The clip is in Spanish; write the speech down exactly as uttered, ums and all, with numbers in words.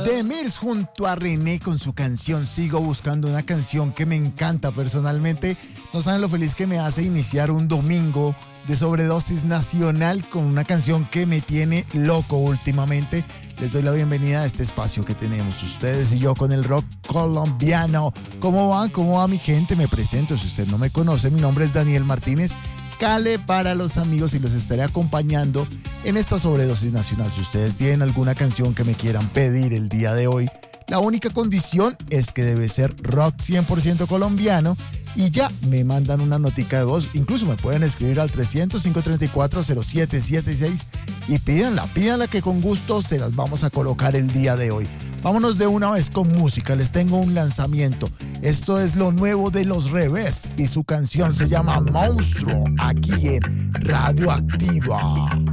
The Mills junto a René con su canción Sigo Buscando, una canción que me encanta personalmente. No saben lo feliz que me hace iniciar un domingo de sobredosis nacional con una canción que me tiene loco últimamente. Les doy la bienvenida a este espacio que tenemos ustedes y yo con el rock colombiano. ¿Cómo va? ¿Cómo va mi gente? Me presento, si usted no me conoce, mi nombre es Daniel Martínez, Cale para los amigos, y los estaré acompañando en esta sobredosis nacional. Si ustedes tienen alguna canción que me quieran pedir el día de hoy, la única condición es que debe ser rock cien por ciento colombiano, y ya me mandan una notica de voz. Incluso me pueden escribir al trescientos, cinco treinta y cuatro, cero siete setenta y seis y pídanla, pídanla que con gusto se las vamos a colocar el día de hoy. Vámonos de una vez con música, les tengo un lanzamiento. Esto es lo nuevo de Los Revés y su canción se llama Monstruo, aquí en Radioactiva.